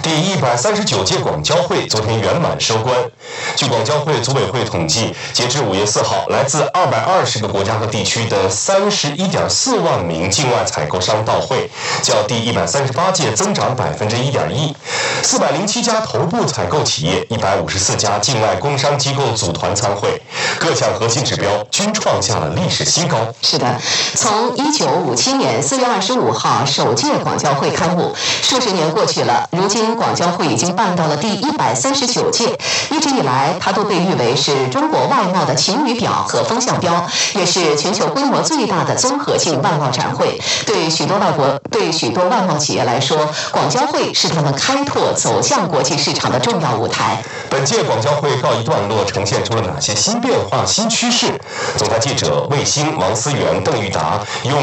第139届广交会昨天圆满收官。据广交会组委会统计，截至5月4号，来自220个国家和地区的31.4万名境外采购商到会，较第138届增长1.1%。407家头部采购企业、154家境外工商机构组团参会，各项核心指标均创下了历史新高。 是的，从1957年4月25号首届广交会开幕，数十年过去了，如今广交会已经办到了第139届。一直以来，它都被誉为是中国外贸的晴雨表和风向标，也是全球规模最大的综合性外贸展会。对许多外贸企业来说，广交会是他们开拓走向国际市场的重要舞台。 本届广交会告一段落，呈现出了哪些新变化、新趋势？总台记者魏星、王思源、邓玉达用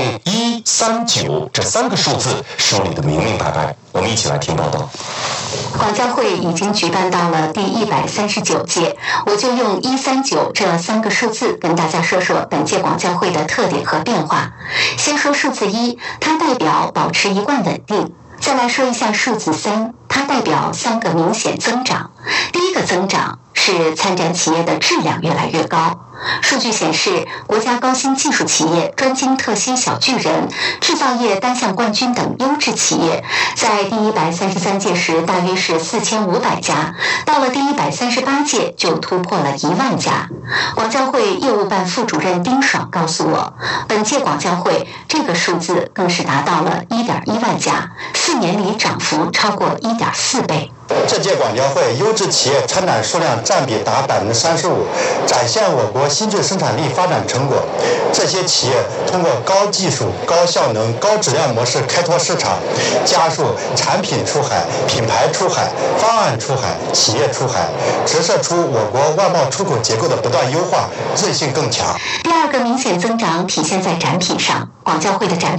139这3个数字梳理得明明白白。我们一起来听报道。 广交会已经举办到了第139届，我就用139这3个数字跟大家说说本届广交会的特点和变化。先说数字1，它代表保持一贯稳定。再来说一下数字3，它代表3个明显增长。第一个增长是参展企业的质量越来越高。数据显示，国家高新技术企业、专精特新小巨人、制造业单项冠军等优质企业，在第133届时大约是4500家，到了第138届就突破了1万家。广交会业务办副主任丁爽告诉我，本届广交会这个数字更是达到了1.1万家，4年里涨幅超过1.4倍。 这届广交会优质企业参展数量占比达35%，展现我国新质生产力发展成果。这些企业通过高技术、高效能、高质量模式开拓市场，加速产品出海、品牌出海、方案出海、企业出海，折射出我国外贸出口结构的不断优化，韧性更强。 第二个明显增长体现在展品上，广交会的展品